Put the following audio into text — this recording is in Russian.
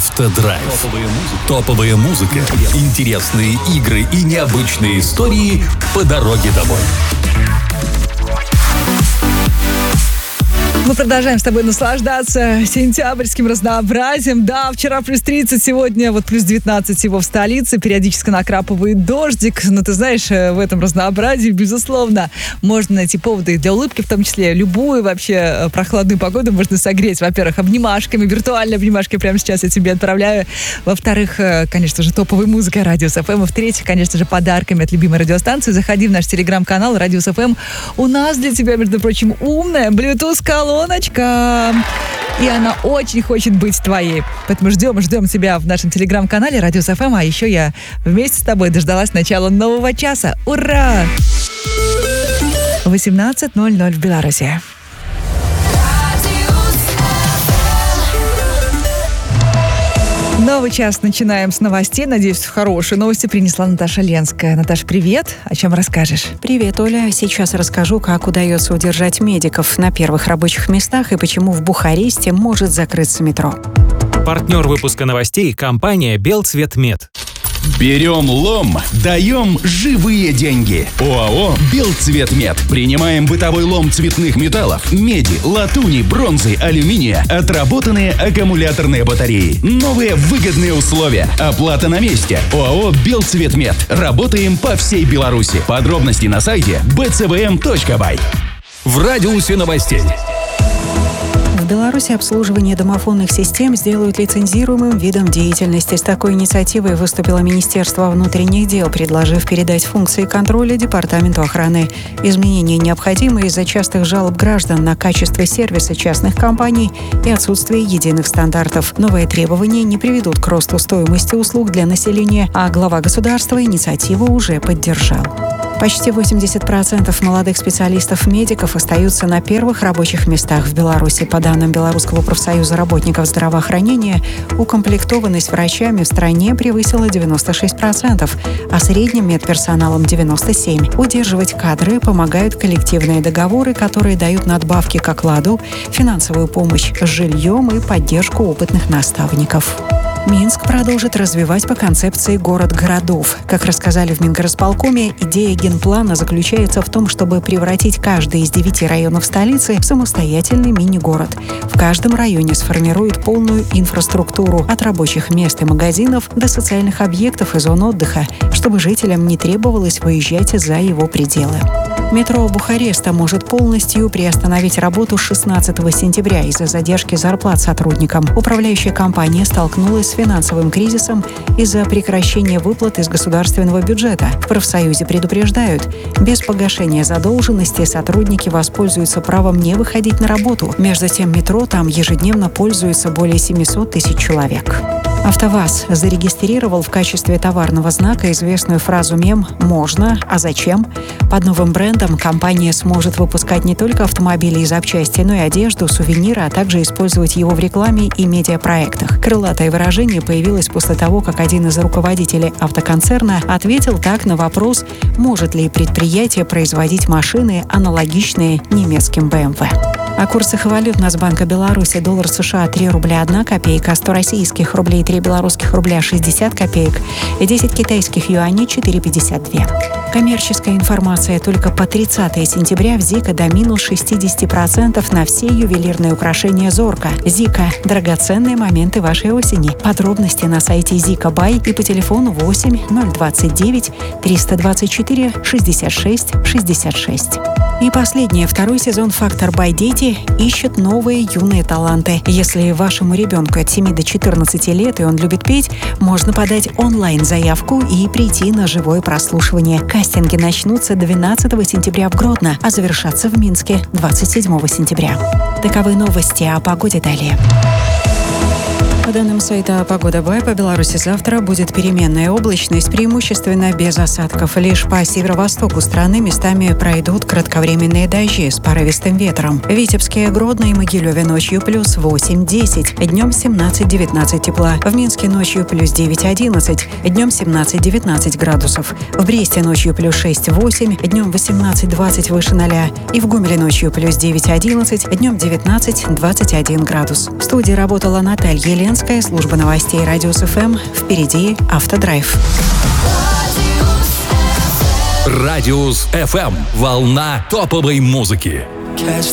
Автодрайв. Топовая музыка, интересные игры и необычные истории по дороге домой. Мы продолжаем с тобой наслаждаться сентябрьским разнообразием. Да, вчера плюс 30, сегодня вот плюс 19 всего в столице. Периодически накрапывает дождик. Но ты знаешь, в этом разнообразии, безусловно, можно найти поводы для улыбки, в том числе любую вообще прохладную погоду можно согреть. Во-первых, обнимашками, виртуальной обнимашкой прямо сейчас я тебе отправляю. Во-вторых, конечно же, топовой музыкой Радиус ФМ. И в-третьих, конечно же, подарками от любимой радиостанции. Заходи в наш телеграм-канал Радиус ФМ. У нас для тебя, между прочим, умная Bluetooth-колоночка. И она очень хочет быть твоей. Поэтому ждем тебя в нашем телеграм-канале Радиус ФМ. А еще я вместе с тобой дождалась начала нового часа. Ура! 18:00 в Беларуси. Новый час начинаем с новостей. Надеюсь, хорошие новости принесла Наташа Ленская. Наташа, привет. О чем расскажешь? Привет, Оля. Сейчас расскажу, как удается удержать медиков на первых рабочих местах и почему в Бухаресте может закрыться метро. Партнер выпуска новостей – компания «Белцветмет». Берем лом, даем живые деньги. ОАО «Белцветмет». Принимаем бытовой лом цветных металлов, меди, латуни, бронзы, алюминия, отработанные аккумуляторные батареи. Новые выгодные условия. Оплата на месте. ОАО «Белцветмет». Работаем по всей Беларуси. Подробности на сайте bcvm.by. В радиусе новостей. В Беларуси обслуживание домофонных систем сделают лицензируемым видом деятельности. С такой инициативой выступило Министерство внутренних дел, предложив передать функции контроля Департаменту охраны. Изменения необходимы из-за частых жалоб граждан на качество сервиса частных компаний и отсутствие единых стандартов. Новые требования не приведут к росту стоимости услуг для населения, а глава государства инициативу уже поддержал. Почти 80% молодых специалистов-медиков остаются на первых рабочих местах в Беларуси. По данным Белорусского профсоюза работников здравоохранения, укомплектованность врачами в стране превысила 96%, а средним медперсоналом 97%. Удерживать кадры помогают коллективные договоры, которые дают надбавки к окладу, финансовую помощь с жильем и поддержку опытных наставников. Минск продолжит развивать по концепции «город городов». Как рассказали в Мингорисполкоме, идея генплана заключается в том, чтобы превратить каждый из 9 районов столицы в самостоятельный мини-город. В каждом районе сформируют полную инфраструктуру от рабочих мест и магазинов до социальных объектов и зон отдыха, чтобы жителям не требовалось выезжать за его пределы. Метро Бухареста может полностью приостановить работу 16 сентября из-за задержки зарплат сотрудникам. Управляющая компания столкнулась с финансовым кризисом из-за прекращения выплат из государственного бюджета. В профсоюзе предупреждают, без погашения задолженности сотрудники воспользуются правом не выходить на работу. Между тем, метро там ежедневно пользуется более 700 тысяч человек. АвтоВАЗ зарегистрировал в качестве товарного знака известную фразу-мем «Можно, а зачем?». Под новым брендом компания сможет выпускать не только автомобили и запчасти, но и одежду, сувениры, а также использовать его в рекламе и медиапроектах. Крылатое выражение появилось после того, как один из руководителей автоконцерна ответил так на вопрос, может ли предприятие производить машины, аналогичные немецким BMW. О курсах валют Нацбанка Беларуси: доллар США 3 рубля 1 копейка, 100 российских рублей 3 белорусских рубля 60 копеек и 10 китайских юаней 4,52. Коммерческая информация: только по 30 сентября в Зика до минус 60% на все ювелирные украшения Зорка. Зика – драгоценные моменты вашей осени. Подробности на сайте Зика Бай и по телефону 8 029 324 66 66. И последнее. Второй сезон «Фактор Бай Дети» ищет новые юные таланты. Если вашему ребенку от 7 до 14 лет и он любит петь, можно подать онлайн-заявку и прийти на живое прослушивание. Кастинги начнутся 12 сентября в Гродно, а завершатся в Минске 27 сентября. Таковы новости, о погоде далее. По данным сайта «Погода Бай», по Беларуси завтра будет переменная облачность, преимущественно без осадков. Лишь по северо-востоку страны местами пройдут кратковременные дожди с порывистым ветром. В Витебске, Гродно и Могилеве ночью плюс 8-10, днем 17-19 тепла. В Минске ночью плюс 9-11, днем 17-19 градусов. В Бресте ночью плюс 6-8, днем 18-20 выше 0. И в Гомеле ночью плюс 9-11, днем 19-21 градус. В студии работала Наталья Ленская. Ленская, служба новостей Радиус ФМ. Впереди «Автодрайв». Радиус FM. Волна топовой музыки. Catch